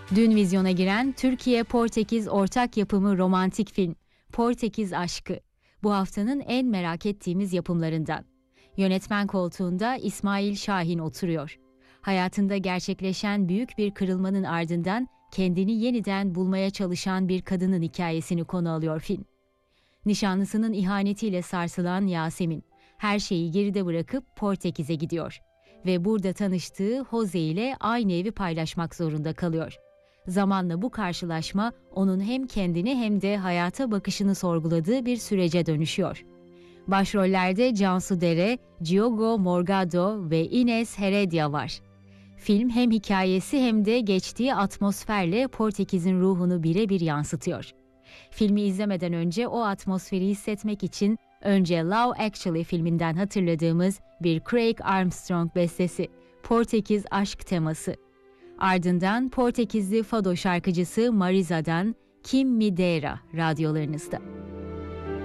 Dün vizyona giren Türkiye-Portekiz ortak yapımı romantik film Portekiz Aşkı, bu haftanın en merak ettiğimiz yapımlarından. Yönetmen koltuğunda İsmail Şahin oturuyor. Hayatında gerçekleşen büyük bir kırılmanın ardından kendini yeniden bulmaya çalışan bir kadının hikayesini konu alıyor film. Nişanlısının ihanetiyle sarsılan Yasemin, her şeyi geride bırakıp Portekiz'e gidiyor ve burada tanıştığı Jose ile aynı evi paylaşmak zorunda kalıyor. Zamanla bu karşılaşma onun hem kendini hem de hayata bakışını sorguladığı bir sürece dönüşüyor. Başrollerde Cansu Dere, Diogo Morgado ve Inés Heredia var. Film hem hikayesi hem de geçtiği atmosferle Portekiz'in ruhunu birebir yansıtıyor. Filmi izlemeden önce o atmosferi hissetmek için önce Love Actually filminden hatırladığımız bir Craig Armstrong bestesi, Portekiz Aşk teması. Ardından Portekizli fado şarkıcısı Mariza'dan Kim Mi Dera radyolarınızda.